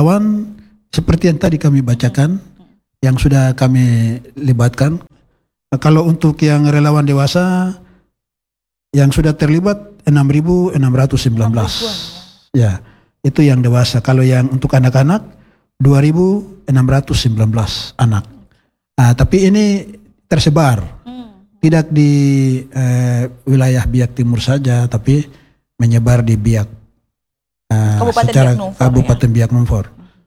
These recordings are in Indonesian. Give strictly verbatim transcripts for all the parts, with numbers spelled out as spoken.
relawan seperti yang tadi kami bacakan, yang sudah kami libatkan. Kalau untuk yang relawan dewasa, yang sudah terlibat enam ribu enam ratus sembilan belas. Ya, itu yang dewasa. Kalau yang untuk anak-anak, dua ribu enam ratus sembilan belas anak. Nah, tapi ini tersebar. Tidak di eh, wilayah Biak Timur saja, tapi menyebar di Biak. Uh, Kabupaten secara Biak Numfor, Kabupaten ya? Biak Numfor.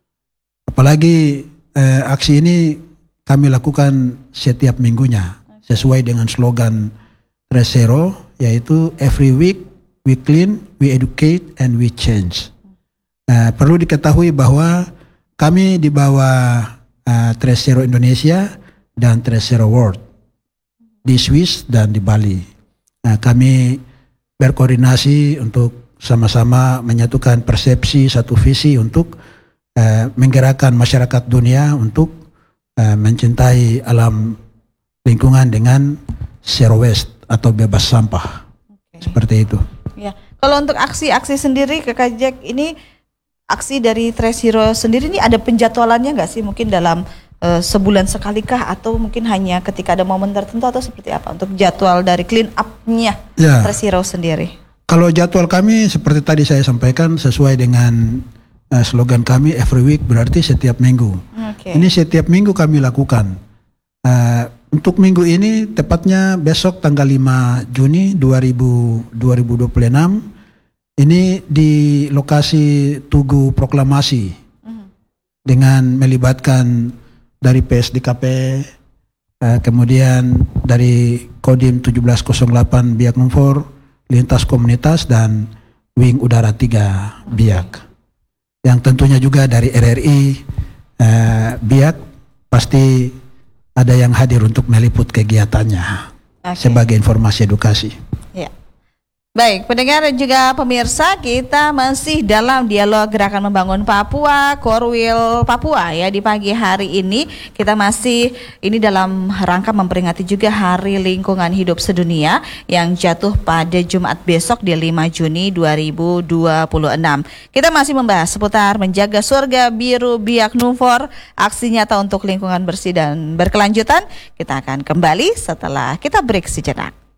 Apalagi uh, aksi ini kami lakukan setiap minggunya sesuai dengan slogan Tresero, yaitu every week we clean, we educate, and we change. Uh, perlu diketahui bahwa kami di bawah uh, Tresero Indonesia dan Tresero World di Swiss dan di Bali. Nah, kami berkoordinasi untuk sama-sama menyatukan persepsi satu visi untuk uh, menggerakkan masyarakat dunia untuk uh, mencintai alam lingkungan dengan zero waste atau bebas sampah. Okay. Seperti itu. Ya. Kalau untuk aksi-aksi sendiri Kakak Jack, ini aksi dari Tresero sendiri ini ada penjadwalannya nggak sih, mungkin dalam uh, sebulan sekalikah atau mungkin hanya ketika ada momen tertentu atau seperti apa untuk jadwal dari clean up-nya ya. Tresero sendiri? Kalau jadwal kami seperti tadi saya sampaikan sesuai dengan uh, slogan kami every week, berarti setiap minggu. Okay. Ini setiap minggu kami lakukan. Uh, untuk minggu ini tepatnya besok tanggal lima Juni dua ribu dua puluh enam ini di lokasi Tugu Proklamasi uh-huh. dengan melibatkan dari P S D K P, uh, kemudian dari Kodim tujuh belas nol delapan Biak Numfor, lintas komunitas, dan Wing Udara tiga Biak. Yang tentunya juga dari R R I eh, Biak pasti ada yang hadir untuk meliput kegiatannya okay. sebagai informasi edukasi. Ya. Baik, pendengar dan juga pemirsa, kita masih dalam dialog Gerakan Membangun Papua, Korwil Papua ya di pagi hari ini. Kita masih ini dalam rangka memperingati juga Hari Lingkungan Hidup Sedunia yang jatuh pada Jumat besok di lima Juni dua ribu dua puluh enam. Kita masih membahas seputar menjaga surga biru Biak Numfor, aksi nyata untuk lingkungan bersih dan berkelanjutan. Kita akan kembali setelah kita break sejenak.